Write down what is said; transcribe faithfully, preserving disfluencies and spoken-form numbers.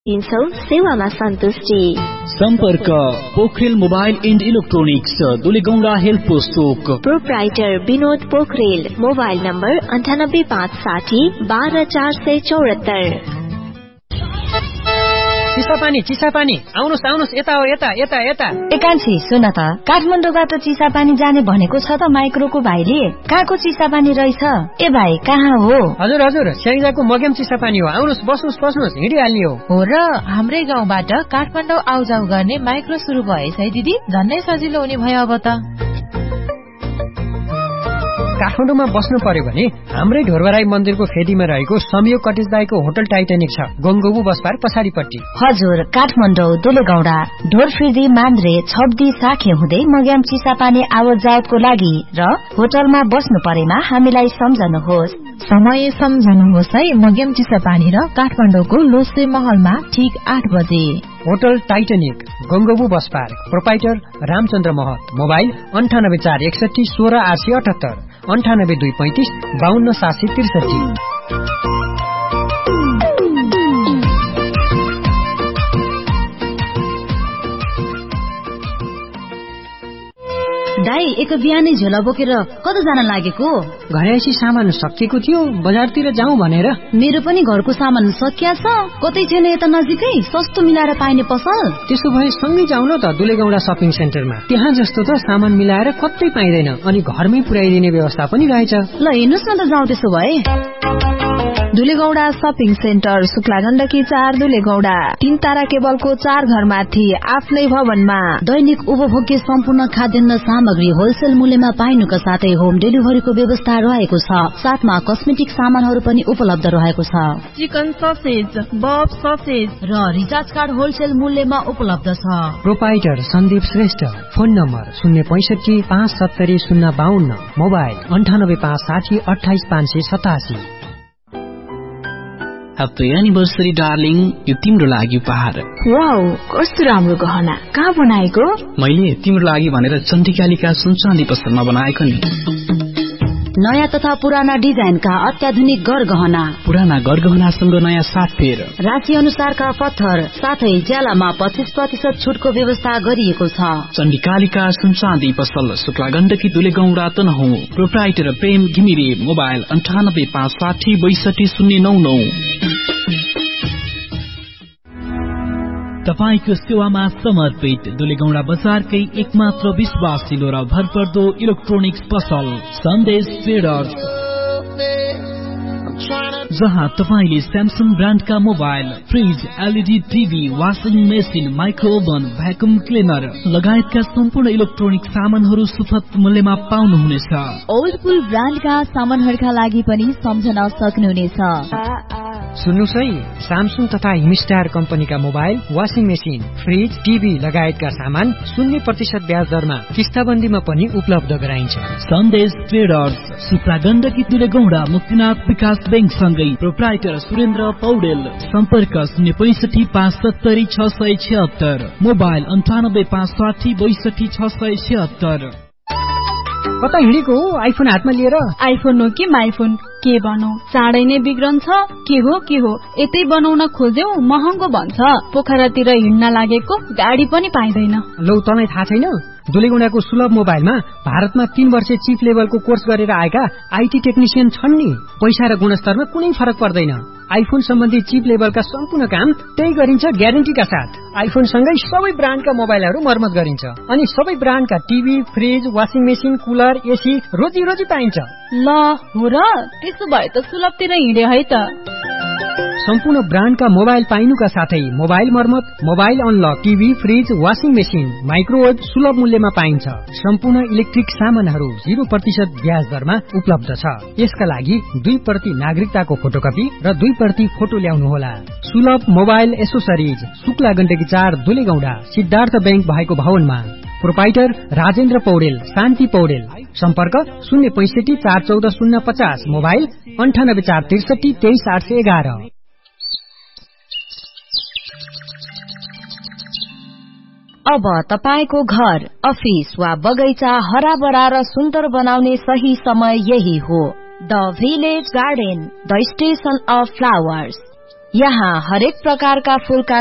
दिन्छौं सेवामा सन्तुष्टि। सम्पर्क Pokharel mobile and electronics, Dulegaunda health post Chowk. Proprietor Vinod Pokharel. Mobile number अन्ठानब्बे पाँच साठी बाह्र चार सय चौरात्तर। चिसापानी चिसापानी आउनुस् आउनुस्, यता हो यता यता यता। एकान्छी सुन त, काठमाडौँबाट चिसापानी जाने भनेको छ त माइक्रोको भाइले। कहाँको चिसापानी रहेछ? ए भाइ कहाँ हो? हजुर हजुर, स्याङ्जाको मगेम चिसापानी हो। आउनुस् बस्नुस् बस्नुस्, हिँडिहाल्ने हो। हो र, हाम्रै गाउँबाट काठमाडौँ आउजाउ गर्ने माइक्रो सुरु भएछ है दिदी। झन्नै सजिलो हुने भयो अब त। काठमाडौँमा बस्नु पर्यो भने हाम्रै ढोरबराई मन्दिरको फेदीमा रहेको संयोग कटेज दाईको होटल टाइटानिक छ, गंगोबु बसपार पछाडिपट्टि। हजुर, काठमाडौँ दुलेगौडा ढोरफिर्दी मान्द्रे छब्दी साखे हुँदै मग्याम चिसापानी आवत जावतको लागि र होटलमा बस्नु परेमा हामीलाई सम्झनुहोस्। समय सम्झनुहोस् है। मग्याम चिसापानी र काठमाडौँको लोसे महलमा ठीक आठ बजे। Hotel Titanic, गंगोबु bus park. Proprietor Ramchandra महत। मोबाइल अन्ठानब्बे चार एकसठी सोह्र आठ सय अठहत्तर, अन्ठानब्बे दुई पैंतिस बाहन्न सात सय त्रिसठी। दाई, एक बिहानै झोला बोकेर कता जान लागेको? घरैसी सामान सकिएको थियो, बजारतिर जाउँ भनेर। मेरो पनि घरको सामान सकिया छ। कतै छैन यता नजिकै सस्तो मिलाएर पाइने पसल? त्यसो भए सँगै जाउँ न त दुलेगौडा सपिङ सेन्टरमा। त्यहाँ जस्तो त सामान मिलाएर कतै पाइँदैन, अनि घरमै पुर्याइदिने व्यवस्था पनि रहेछ। ल हेर्नुस् न त, जाउँ त्यसो भए। दुलेगौडा सपिङ सेन्टर, शुक्ला गण्डकी चार दुलेगौडा। तीन तारा केबलको चार घरमाथि आफ्नै भवनमा दैनिक उपभोग्य सम्पूर्ण खाद्यान्न सामग्री होलसेल मूल्यमा पाइनुका साथै होम डेलिभरीको व्यवस्था रहेको छ। साथमा कस्मेटिक सामानहरू पनि उपलब्ध रहेको छ। चिकन ससेज, बफ ससेज र रिचार्ज कार्ड होलसेल मूल्यमा उपलब्ध छ। Proprietor Sandeep Shrestha. Phone number शून्य पैंसठी पाँच सत्तरी शून्य बाहन्न। मोबाइल अन्ठानब्बे पाँच साठी अठाइस पाँच सय सतासी। ह्याप्पी एनिभर्सरी डार्लिङ, यो तिम्रो लागि उपहार। वाउ, कस्तो राम्रो गहना। कहाँ बनाएको? मैले तिम्रो लागि भनेर चण्डिकालिका सुनचाँदी पसलमा बनाएको नि। नयाँ तथा पुराना डिजाइनका अत्याधुनिक गरगहना, पुराना गरगहनासँग नयाँ सातफेर, राशि अनुसारका पत्थर, साथै ज्यालामा पच्चीस प्रतिशत छुटको व्यवस्था गरिएको छ। चण्डिकालिका सुनचाँदी पसल, शुक्ला गण्डकी दुलेगौडा तनहुँ। प्रोप्राइटर प्रेम घिमिरे। मोबाइल अन्ठानब्बे पाँच साठी बैसठी शून्य नौ नौ। तपाईको सेवामा समर्पित दुलेगौडा बजारकै एकमात्र विश्वासिलो र भरपर्दो इलेक्ट्रोनिक्स पसल सन्देश ट्रेडर्स, जहाँ तपाईले Samsung ब्रान्डका mobile, fridge, LED TV, washing machine, माइक्रोओभन, vacuum cleaner लगायतका सम्पूर्ण इलेक्ट्रोनिक सामानहरू सुपथ मूल्यमा पाउनुहुनेछ। ओल्डपुल ब्रान्डका सामानहरूका लागि पनि सम्झन सक्नुहुनेछ। सुन्नुस् है, स्यामसङ तथा हिमस्टार कम्पनीका mobile, washing machine, fridge, TV लगायतका सामान शून्य प्रतिशत ब्याज दरमा किस्ताबन्दीमा पनि उपलब्ध गराइन्छ। सन्देश ट्रेडर्स, शुक्ला गण्डकी दुलेगौडा, मुक्तिनाथ विकास बैंक सँगै। प्रोप्राइटर सुरेन्द्र पौडेल। सम्पर्क शून्य पैंसठी पाँच सत्तरी छ सय छिहत्तर। मोबाइल अन्ठानब्बे पाँच साठी बैसठी छ सय छिहत्तर। कता हिँडेको हो आइफोन हातमा लिएर? आइफोन हो कि माइफोन, के भनौ, चाँडै नै बिग्रन्छ। के हो के हो, यतै बनाउन खोज्यौ महँगो भन्छ। पोखरातिर हिँड्न लागेको गाडी पनि पाइँदैन। लौ, तँलाई थाहा छैन? दुलेगौडाको सुलभ मोबाइलमा भारतमा तीन वर्ष चिप लेभलको कोर्स गरेर आएका आइटी टेक्निसियन छन् नि। पैसा र गुणस्तरमा कुनै फरक पर्दैन। आइफोन सम्बन्धी चिप लेभलका सम्पूर्ण काम त्यही गरिन्छ, ग्यारेन्टीका साथ। आइफोन सँगै सबै ब्रान्डका मोबाइलहरू मर्मत गरिन्छ, अनि सबै ब्रान्डका TV, fridge, washing machine, cooler, AC रोजी रोजी पाइन्छ। ल हो र, त्यसो भए त सुलभतिर हिँडे है त। सम्पूर्ण ब्रान्डका मोबाइल पाइनुका साथै मोबाइल मर्मत, mobile unlock, TV, fridge, washing machine, microwave सुलभ मूल्यमा पाइन्छ। सम्पूर्ण इलेक्ट्रिक सामानहरू जीरो प्रतिशत ब्याज दरमा उपलब्ध छ। यसका लागि दुई प्रति नागरिकताको फोटोकपी र दुई प्रति फोटो ल्याउनुहोला। सुलभ मोबाइल एसोसरिज, शुक्ला गण्डकी चार दुलेगौडा, सिद्धार्थ बैंक भएको भवनमा। प्रोपाइटर राजेन्द्र पौडेल, शान्ति पौडेल। सम्पर्क शून्य पैंसठी चार चौध शून्य पचास। मोबाइल अन्ठानब्बे चार त्रिसठी तेइस आठ सय एघार। अब तपाईको घर, अफिस वा बगैँचा हराभरा र सुन्दर बनाउने सही समय यही हो। The village garden, the station of flowers. यहाँ हरेक प्रकारका फूलका